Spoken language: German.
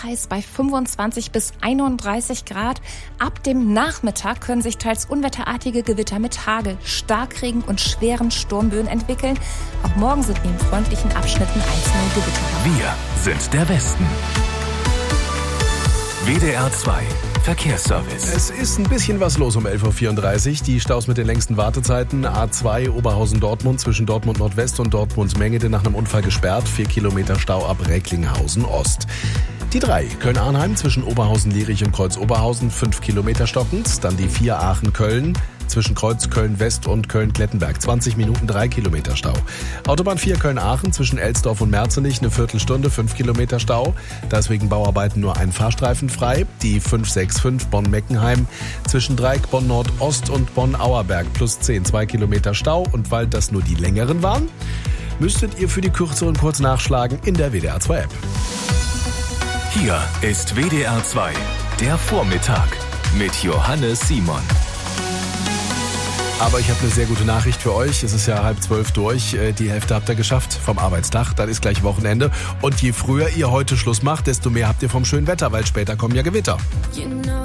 heiß bei 25 bis 31 Grad. Ab dem Nachmittag können sich teils unwetterartige Gewitter mit Hagel, Starkregen und schweren Sturmböen entwickeln. Auch morgen sind neben freundlichen Abschnitten einzelne Gewitter. Wir sind der Westen. WDR 2 Verkehrsservice. Es ist ein bisschen was los um 11.34 Uhr. Die Staus mit den längsten Wartezeiten. A2 Oberhausen-Dortmund zwischen Dortmund Nordwest und Dortmund Mengede nach einem Unfall gesperrt. 4 Kilometer Stau ab Recklinghausen Ost. Die 3 Köln-Arnheim zwischen Oberhausen-Lierich und Kreuz-Oberhausen 5 Kilometer stockend. Dann die 4 Aachen-Köln zwischen Kreuz Köln-West und Köln-Klettenberg 20 Minuten 3 Kilometer Stau. Autobahn 4 Köln-Aachen zwischen Elsdorf und Merzenich eine Viertelstunde 5 Kilometer Stau. Da ist wegen Bauarbeiten nur ein Fahrstreifen frei. Die 565 Bonn-Meckenheim zwischen Dreieck Bonn-Nordost und Bonn-Auerberg plus 10 2 Kilometer Stau. Und weil das nur die längeren waren, müsstet ihr für die kürzeren kurz nachschlagen in der WDR 2 App. Hier ist WDR 2, der Vormittag mit Johannes Simon. Aber ich habe eine sehr gute Nachricht für euch. Es ist ja 11:30 durch. Die Hälfte habt ihr geschafft vom Arbeitstag. Dann ist gleich Wochenende. Und je früher ihr heute Schluss macht, desto mehr habt ihr vom schönen Wetter, weil später kommen ja Gewitter.